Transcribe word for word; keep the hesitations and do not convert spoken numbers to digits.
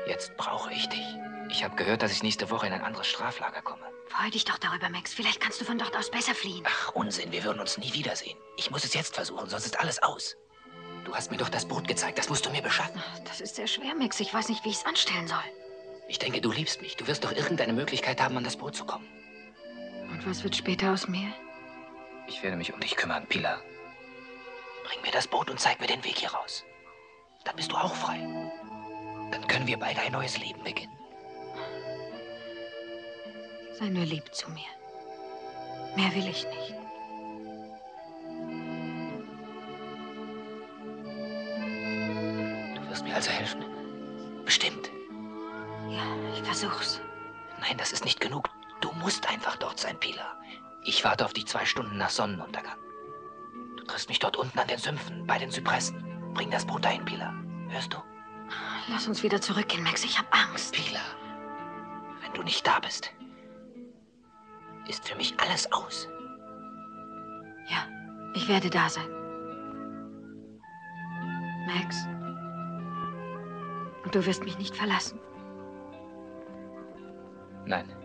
Jetzt brauche ich dich. Ich habe gehört, dass ich nächste Woche in ein anderes Straflager komme. Freu dich doch darüber, Max. Vielleicht kannst du von dort aus besser fliehen. Ach, Unsinn. Wir würden uns nie wiedersehen. Ich muss es jetzt versuchen, sonst ist alles aus. Du hast mir doch das Boot gezeigt. Das musst du mir beschaffen. Das ist sehr schwer, Max. Ich weiß nicht, wie ich es anstellen soll. Ich denke, du liebst mich. Du wirst doch irgendeine Möglichkeit haben, an das Boot zu kommen. Und was wird später aus mir? Ich werde mich um dich kümmern, Pilar. Bring mir das Boot und zeig mir den Weg hier raus. Dann bist du auch frei. Dann können wir beide ein neues Leben beginnen. Sei nur lieb zu mir. Mehr will ich nicht. Du wirst mir also helfen? Bestimmt. Ja, ich versuch's. Nein, das ist nicht genug. Du musst einfach dort sein, Pilar. Ich warte auf dich zwei Stunden nach Sonnenuntergang. Du triffst mich dort unten an den Sümpfen, bei den Zypressen. Bring das Boot dahin, Pilar. Hörst du? Lass uns wieder zurückgehen, Max. Ich hab Angst. Pilar, wenn du nicht da bist, ist für mich alles aus. Ja, ich werde da sein. Max? Und du wirst mich nicht verlassen? Nein.